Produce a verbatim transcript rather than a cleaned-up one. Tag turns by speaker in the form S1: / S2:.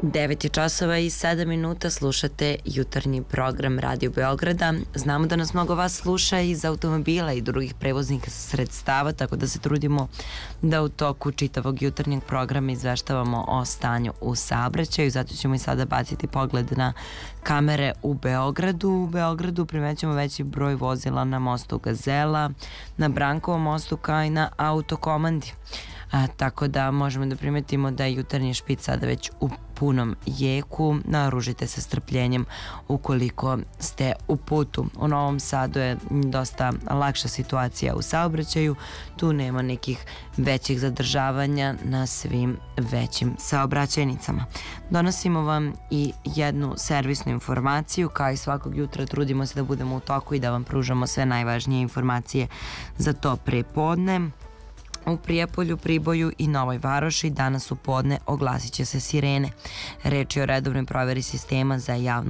S1: devet je časova i sedam minuta, slušate jutarnji program Radio Beograda. Znamo da nas mnogo vas sluša iz automobila i drugih prevoznih sredstava, tako da se trudimo da u toku čitavog jutarnjeg programa izveštavamo o stanju u saobraćaju. Zato ćemo i sada baciti pogled na kamere u Beogradu. U Beogradu primećujemo veći broj vozila na mostu Gazela, na Brankovom mostu kao i na autokomandi. A, tako da možemo da primetimo da je jutarnji špic sada već u punom jeku. Naoružite se strpljenjem ukoliko ste u putu. U Novom Sadu je dosta lakša situacija u saobraćaju. Tu nema nekih većih zadržavanja na svim većim saobraćajnicama. Donosimo vam i jednu servisnu informaciju. Kao i svakog jutra trudimo se da budemo u toku i da vam pružamo sve najvažnije informacije za to prepodne. U Prijepolju, Priboju i Novoj Varoši danas u podne oglasit će se sirene. Reč je o redovnoj proveri sistema za javnu